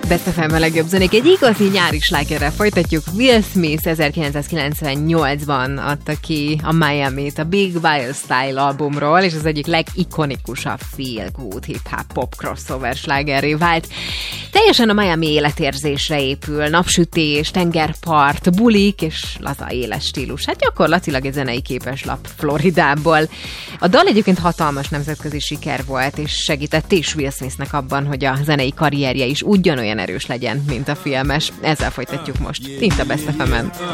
Best FM a legjobb zenék. Egy igazi nyári slágerrel folytatjuk. Will Smith 1998-ban adta ki a Miami-t a Big Wild Style albumról, és az egyik legikonikusabb feel good hip-hop pop crossover slágerré vált. Teljesen a Miami életérzésre épül, napsütés, tengerpart, bulik és laza éles stílus. Hát gyakorlatilag egy zenei képeslap Floridából. A dal egyébként hatalmas nemzetközi siker volt, és segített is Will Smithnek abban, hogy a zenei karrierje is ugyanolyan erős legyen, mint a filmes. Ezzel folytatjuk most. Itt a Best FM-en.